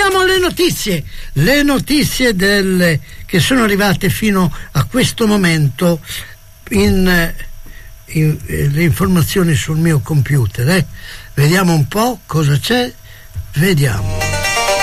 Passiamo alle notizie. Le notizie che sono arrivate fino a questo momento le informazioni sul mio computer. Vediamo un po' cosa c'è. Vediamo.